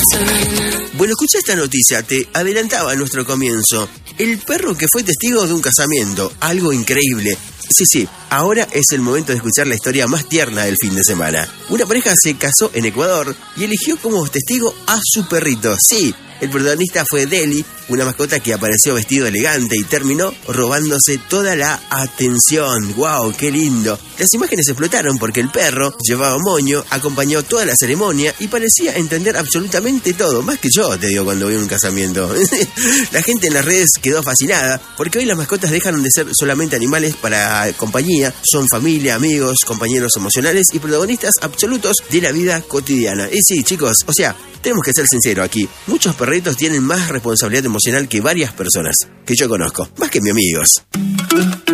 Bueno, escucha esta noticia, te adelantaba en nuestro comienzo. El perro que fue testigo de un casamiento, algo increíble. Sí, ahora es el momento de escuchar la historia más tierna del fin de semana. Una pareja se casó en Ecuador y eligió como testigo a su perrito. Sí, el protagonista fue Deli, una mascota que apareció vestido elegante y terminó robándose toda la atención. ¡Wow! ¡Qué lindo! Las imágenes explotaron porque el perro llevaba moño, acompañó toda la ceremonia y parecía entender absolutamente todo. Más que yo, te digo, cuando voy a un casamiento. La gente en las redes quedó fascinada porque hoy las mascotas dejan de ser solamente animales para compañía, son familia, amigos, compañeros emocionales y protagonistas absolutos de la vida cotidiana. Y sí, chicos, o sea, tenemos que ser sinceros aquí. Muchos perritos tienen más responsabilidad emocional que varias personas que yo conozco, más que mis amigos.